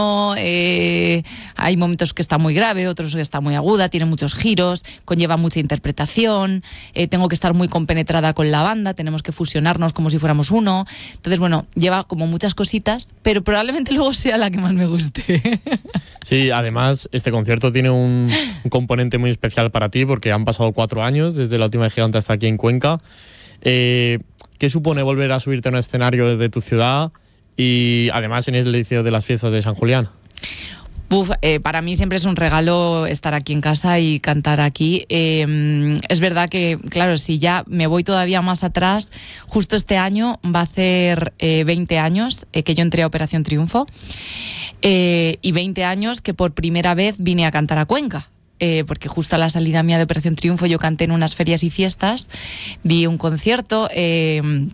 Hay momentos que está muy grave, otros que está muy aguda, tiene muchos giros, conlleva mucha interpretación, tengo que estar muy compenetrada con la banda, tenemos que fusionarnos como si fuéramos uno. Entonces, bueno, lleva como muchas cositas, pero probablemente luego sea la que más me guste. Sí, además este concierto tiene un componente muy especial para ti porque han pasado 4 años desde la última de Gigante hasta aquí en Cuenca. ¿Qué supone volver a subirte a un escenario desde tu ciudad y además en el inicio de las fiestas de San Julián? Para mí siempre es un regalo estar aquí en casa y cantar aquí. Es verdad que, claro, si ya me voy todavía más atrás, justo este año va a hacer 20 años que yo entré a Operación Triunfo y 20 años que por primera vez vine a cantar a Cuenca. Porque justo a la salida mía de Operación Triunfo yo canté en unas ferias y fiestas, di un concierto, en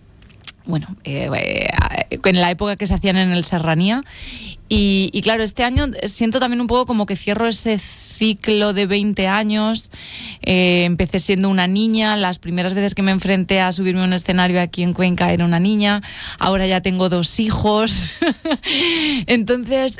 la época que se hacían en el Serranía. Y claro, este año siento también un poco como que cierro ese ciclo de 20 años. Empecé siendo una niña, las primeras veces que me enfrenté a subirme a un escenario aquí en Cuenca era una niña, ahora ya tengo 2 hijos. Entonces,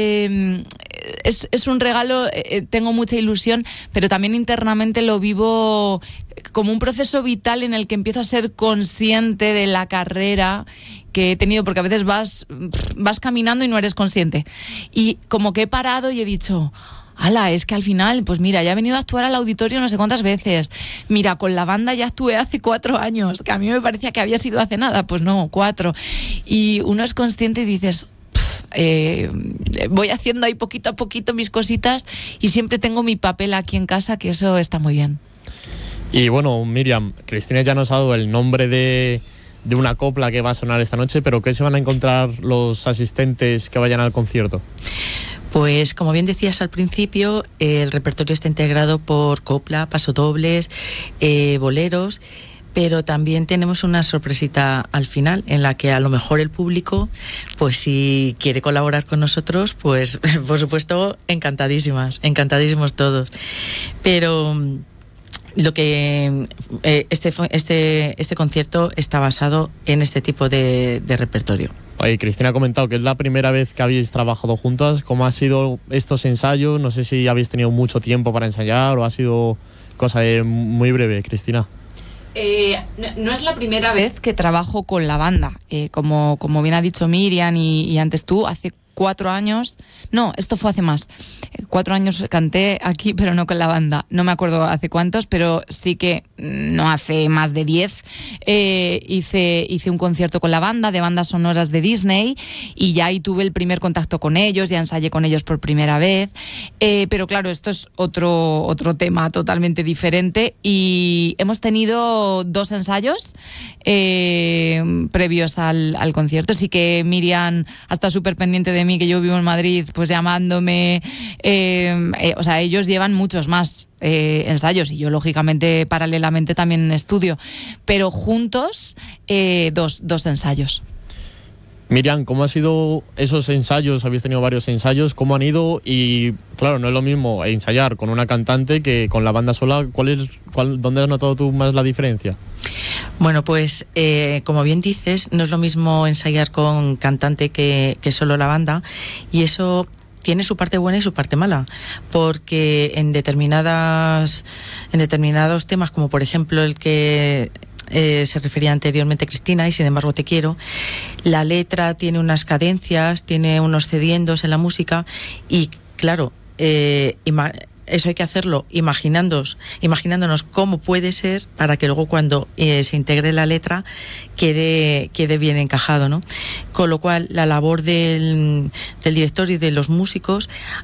es un regalo, tengo mucha ilusión, pero también internamente lo vivo como un proceso vital en el que empiezo a ser consciente de la carrera que he tenido, porque a veces vas caminando y no eres consciente. Y como que he parado y he dicho, ala, es que al final, pues mira, ya he venido a actuar al auditorio no sé cuántas veces. Mira, con la banda ya actué hace 4 años, que a mí me parecía que había sido hace nada, pues no, 4. Y uno es consciente y dices, voy haciendo ahí poquito a poquito mis cositas y siempre tengo mi papel aquí en casa, que eso está muy bien. Y bueno, Miriam, Cristina ya nos ha dado el nombre de una copla que va a sonar esta noche, pero ¿qué se van a encontrar los asistentes que vayan al concierto? Pues como bien decías al principio, el repertorio está integrado por copla, pasodobles, boleros, pero también tenemos una sorpresita al final en la que a lo mejor el público, pues si quiere colaborar con nosotros, pues por supuesto encantadísimos todos. Pero lo que este concierto está basado en este tipo de repertorio. Oye, Cristina ha comentado que es la primera vez que habéis trabajado juntas. ¿Cómo han sido estos ensayos? No sé si habéis tenido mucho tiempo para ensayar o ha sido cosa muy breve, Cristina. No es la primera vez que trabajo con la banda. Como bien ha dicho Miriam y antes tú, hace 4 años, no, esto fue hace más, 4 años canté aquí, pero no con la banda, no me acuerdo hace cuántos, pero sí que no hace más de 10, hice un concierto con la banda de bandas sonoras de Disney y ya ahí tuve el primer contacto con ellos, ya ensayé con ellos por primera vez, pero claro, esto es otro tema totalmente diferente y hemos tenido 2 ensayos previos al concierto, sí que Miriam ha estado súper pendiente de mí, que yo vivo en Madrid, pues llamándome, o sea, ellos llevan muchos más ensayos y yo lógicamente paralelamente también estudio, pero juntos 2 ensayos. Miriam, ¿cómo han sido esos ensayos? Habéis tenido varios ensayos, ¿cómo han ido? Y claro, no es lo mismo ensayar con una cantante que con la banda sola. ¿Dónde has notado tú más la diferencia? Bueno, pues como bien dices, no es lo mismo ensayar con cantante que solo la banda, y eso tiene su parte buena y su parte mala, porque en determinados temas, como por ejemplo el que se refería anteriormente Cristina, y sin embargo te quiero, la letra tiene unas cadencias, tiene unos cediendos en la música y claro, eso hay que hacerlo imaginándonos cómo puede ser para que luego cuando se integre la letra quede bien encajado, ¿no? Con lo cual la labor del director y de los músicos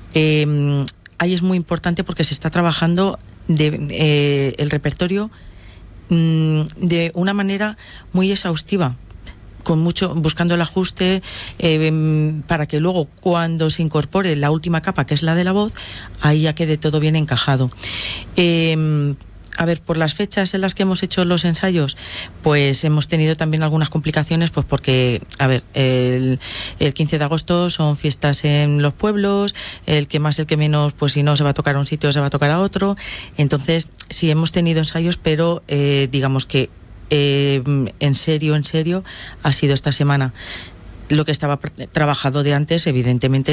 ahí es muy importante porque se está trabajando el repertorio de una manera muy exhaustiva, buscando el ajuste para que luego cuando se incorpore la última capa, que es la de la voz, ahí ya quede todo bien encajado. A ver, por las fechas en las que hemos hecho los ensayos, pues hemos tenido también algunas complicaciones, pues porque, a ver, el 15 de agosto son fiestas en los pueblos, el que más, el que menos, pues si no se va a tocar a un sitio, se va a tocar a otro. Entonces, sí hemos tenido ensayos, pero digamos que en serio, ha sido esta semana. Lo que estaba trabajado de antes, evidentemente,